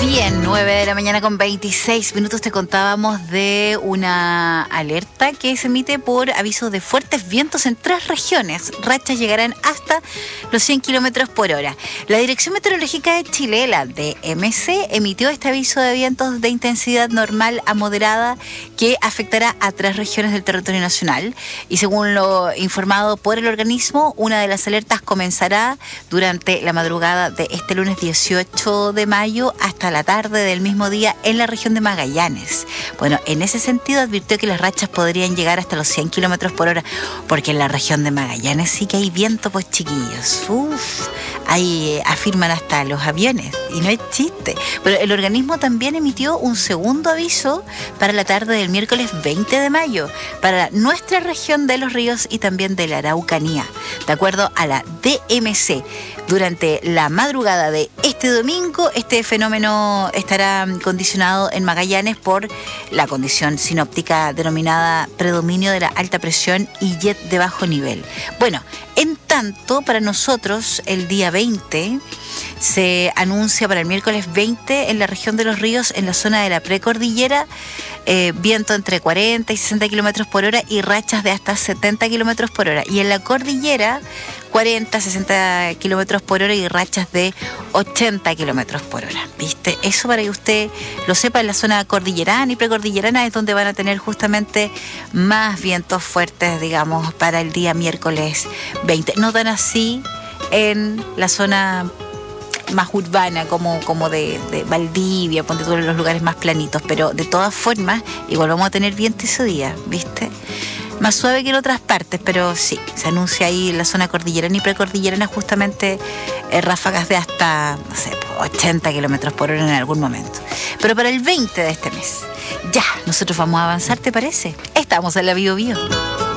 Bien, 9 de la mañana con 26 minutos te contábamos de una alerta que se emite por aviso de fuertes vientos en 3 regiones. Rachas llegarán hasta los 100 kilómetros por hora. La Dirección Meteorológica de Chile, la DMC, emitió este aviso de vientos de intensidad normal a moderada que afectará a 3 regiones del territorio nacional. Y según lo informado por el organismo, una de las alertas comenzará durante la madrugada de este lunes 18 de mayo hasta la tarde del mismo día en la región de Magallanes. Bueno, en ese sentido advirtió que las rachas podrían llegar hasta los 100 kilómetros por hora, porque en la región de Magallanes sí que hay viento, pues chiquillos. Ahí afirman hasta los aviones, y no es chiste. Pero el organismo también emitió un segundo aviso para la tarde del miércoles 20 de mayo, para nuestra región de Los Ríos y también de la Araucanía. De acuerdo a la DMC, durante la madrugada de este domingo, este fenómeno estará condicionado en Magallanes por la condición sinóptica denominada predominio de la alta presión y jet de bajo nivel. Bueno, en tanto, para nosotros, el día 20 se anuncia para el miércoles 20 en la región de Los Ríos, en la zona de la precordillera, viento entre 40 y 60 kilómetros por hora y rachas de hasta 70 kilómetros por hora. Y en la cordillera, 40, 60 kilómetros por hora y rachas de 80 kilómetros por hora. ¿Viste? Eso para que usted lo sepa, en la zona cordillerana y precordillerana es donde van a tener justamente más vientos fuertes, digamos, para el día miércoles 20. No tan así en la zona más urbana como de Valdivia, ponte tú en los lugares más planitos, pero de todas formas igual vamos a tener viento ese día, ¿viste? Más suave que en otras partes, pero sí, se anuncia ahí en la zona cordillerana y precordillerana justamente ráfagas de hasta, no sé, 80 kilómetros por hora en algún momento. Pero para el 20 de este mes, ya, nosotros vamos a avanzar, ¿te parece? Estamos en la Bio Bio.